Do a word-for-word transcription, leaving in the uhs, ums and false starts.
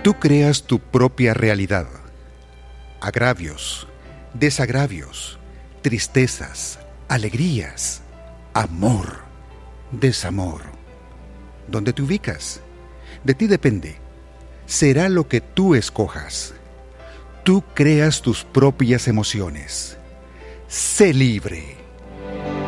Tú creas tu propia realidad. Agravios, desagravios, tristezas, alegrías, amor, desamor. ¿Dónde te ubicas? De ti depende. Será lo que tú escojas. Tú creas tus propias emociones. Sé libre.